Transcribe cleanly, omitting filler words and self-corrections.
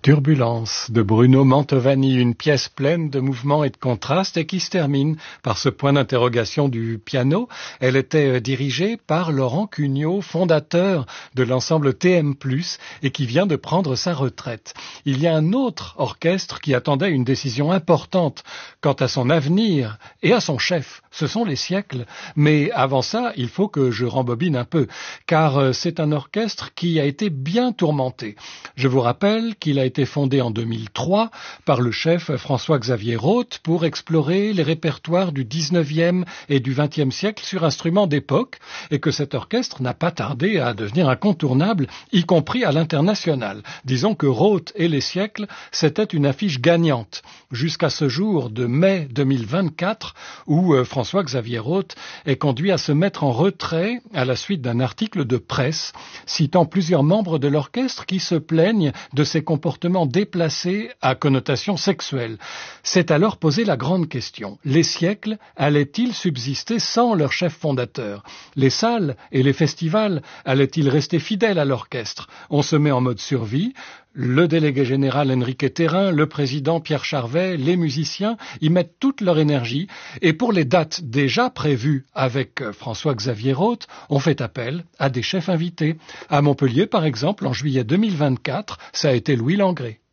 Turbulence de Bruno Mantovani, une pièce pleine de mouvements et de contrastes et qui se termine par ce point d'interrogation du piano. Elle était dirigée par Laurent Cugnot, fondateur de l'ensemble TM+, et qui vient de prendre sa retraite. Il y a un autre orchestre qui attendait une décision importante quant à son avenir et à son chef. Ce sont les Siècles. Mais avant ça, il faut que je rembobine un peu, car c'est un orchestre qui a été bien tourmenté. Je vous rappelle qu'il a été fondé en 2003 par le chef François-Xavier Roth pour explorer les répertoires du 19e et du 20e siècle sur instruments d'époque, et que cet orchestre n'a pas tardé à devenir incontournable, y compris à l'international. Disons que Roth et les Siècles, c'était une affiche gagnante, jusqu'à ce jour de mai 2024, où François-Xavier Roth est conduit à se mettre en retrait à la suite d'un article de presse citant plusieurs membres de l'orchestre qui se plaignent de ses comportements déplacés à connotation sexuelle. C'est alors posé la grande question. Les Siècles allaient-ils subsister sans leur chef fondateur? Les salles et les festivals allaient-ils rester fidèles à l'orchestre? On se met en mode survie. Le délégué général Enrique Terrain, le président Pierre Charvet, les musiciens y mettent toute leur énergie. Et pour les dates déjà prévues avec François-Xavier Roth, on fait appel à des chefs invités. À Montpellier, par exemple, en juillet 2024, ça a été Louis Langrée.